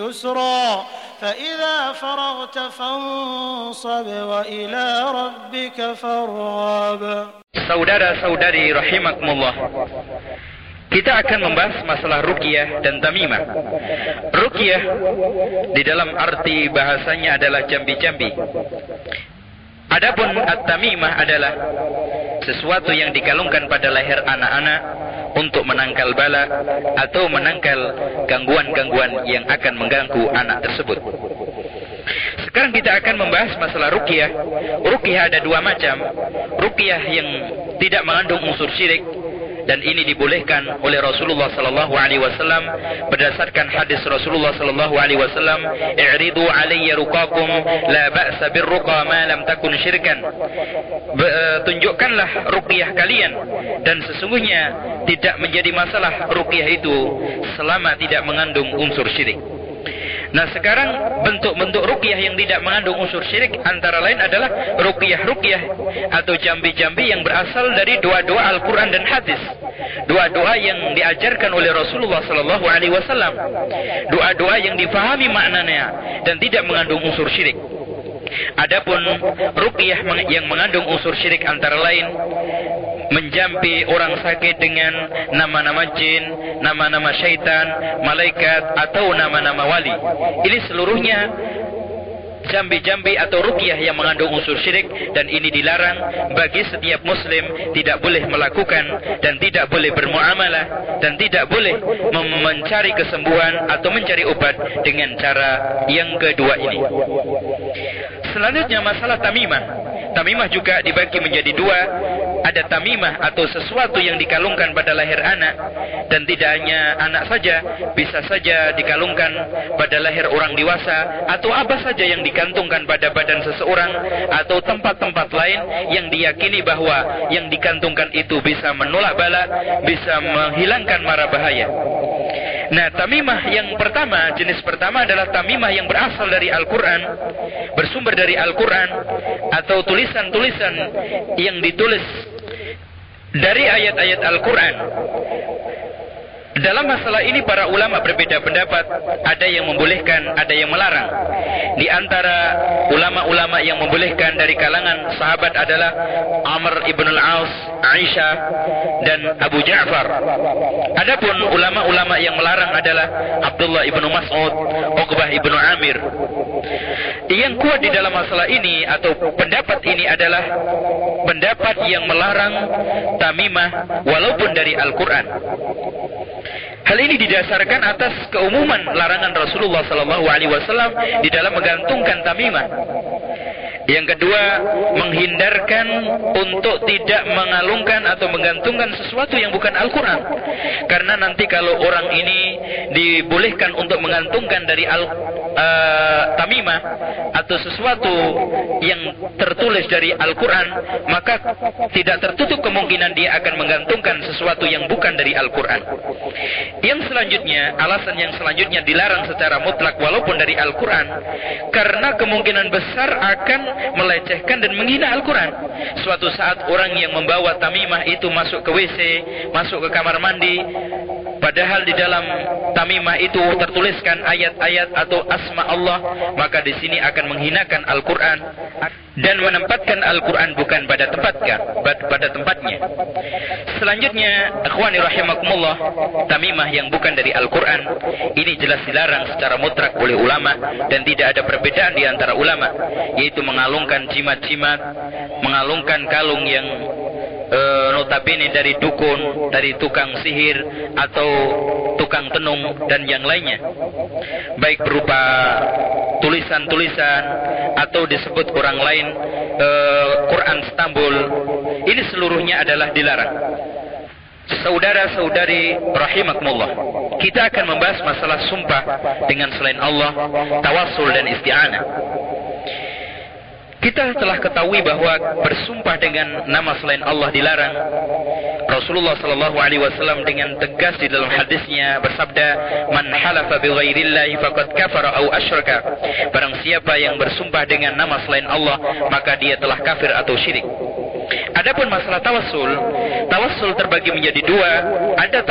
يسرا فإذا فرغت فانصب وإلى ربك فارغب. Saudara-saudari rahimakumullah, kita akan membahas masalah ruqyah dan tamimah. Ruqyah di dalam arti bahasanya adalah jambi-jambi. Adapun at-tamimah adalah sesuatu yang dikalungkan pada leher anak-anak untuk menangkal bala atau menangkal gangguan-gangguan yang akan mengganggu anak tersebut. Sekarang kita akan membahas masalah ruqyah. Ruqyah ada dua macam. Ruqyah yang tidak mengandung unsur syirik, dan ini dibolehkan oleh Rasulullah sallallahu alaihi wasallam berdasarkan hadis Rasulullah sallallahu alaihi wasallam, "I'ridu 'alayya ruqakum la ba'sa birruqa ma lam takun syirkan." Tunjukkanlah ruqyah kalian, dan sesungguhnya tidak menjadi masalah ruqyah itu selama tidak mengandung unsur syirik. Nah, sekarang bentuk-bentuk ruqyah yang tidak mengandung unsur syirik antara lain adalah ruqyah-ruqyah atau jambi-jambi yang berasal dari doa-doa Al-Quran dan hadis. Doa-doa yang diajarkan oleh Rasulullah sallallahu alaihi wasallam. Doa-doa yang difahami maknanya dan tidak mengandung unsur syirik. Adapun ruqyah yang mengandung unsur syirik antara lain menjampi orang sakit dengan nama-nama jin, nama-nama syaitan, malaikat atau nama-nama wali. Ini seluruhnya jambi-jambi atau ruqyah yang mengandung unsur syirik, dan ini dilarang bagi setiap muslim. Tidak boleh melakukan dan tidak boleh bermuamalah dan tidak boleh mencari kesembuhan atau mencari obat dengan cara yang kedua ini. Selanjutnya masalah tamimah. Tamimah juga dibagi menjadi dua. Ada tamimah atau sesuatu yang dikalungkan pada leher anak, dan tidak hanya anak saja, bisa saja dikalungkan pada leher orang dewasa atau apa saja yang dikantungkan pada badan seseorang atau tempat-tempat lain yang diyakini bahwa yang dikantungkan itu bisa menolak bala, bisa menghilangkan mara bahaya. Nah, tamimah yang pertama, jenis pertama adalah tamimah yang berasal dari Al-Quran, bersumber dari Al-Quran, atau tulisan-tulisan yang ditulis dari ayat-ayat Al-Quran. Dalam masalah ini para ulama berbeda pendapat. Ada yang membolehkan, ada yang melarang. Di antara ulama-ulama yang membolehkan dari kalangan sahabat adalah Amr ibn al-As, Aisyah, dan Abu Ja'far. Adapun ulama-ulama yang melarang adalah Abdullah ibn Mas'ud, Uqbah ibn Amir. Yang kuat di dalam masalah ini atau pendapat ini adalah pendapat yang melarang tamimah walaupun dari Al-Quran. Hal ini didasarkan atas keumuman larangan Rasulullah sallallahu alaihi wasallam di dalam menggantungkan tamimah. Yang kedua, menghindarkan untuk tidak mengalungkan atau menggantungkan sesuatu yang bukan Al-Quran. Karena nanti kalau orang ini dibolehkan untuk menggantungkan dari tamimah atau sesuatu yang tertulis dari Al-Quran, maka tidak tertutup kemungkinan dia akan menggantungkan sesuatu yang bukan dari Al-Quran. Yang selanjutnya, alasan yang selanjutnya dilarang secara mutlak walaupun dari Al-Quran, karena kemungkinan besar akan melecehkan dan menghina Al-Quran. Suatu saat orang yang membawa tamimah itu masuk ke WC, masuk ke kamar mandi, padahal di dalam tamimah itu tertuliskan ayat-ayat atau asma Allah, maka di sini akan menghinakan Al-Quran dan menempatkan Al-Quran bukan pada tempatnya. Selanjutnya, ikhwani rahimakumullah, tamimah yang bukan dari Al-Quran ini jelas dilarang secara mutlak oleh ulama, dan tidak ada perbedaan di antara ulama, yaitu mengalungkan jimat-jimat, mengalungkan kalung yang notabene dari dukun, dari tukang sihir atau tukang tenung dan yang lainnya, baik berupa tulisan-tulisan atau disebut orang lain Quran Istanbul. Ini seluruhnya adalah dilarang. Saudara-saudari rahimakumullah, kita akan membahas masalah sumpah dengan selain Allah, tawassul dan isti'anah. Kita telah ketahui bahwa bersumpah dengan nama selain Allah dilarang. Rasulullah sallallahu alaihi wasallam dengan tegas di dalam hadisnya bersabda, "Man halafa bi ghairillahi faqad kafara aw asyraka." Barang siapa yang bersumpah dengan nama selain Allah, maka dia telah kafir atau syirik. Adapun masalah tawassul terbagi menjadi dua. Ada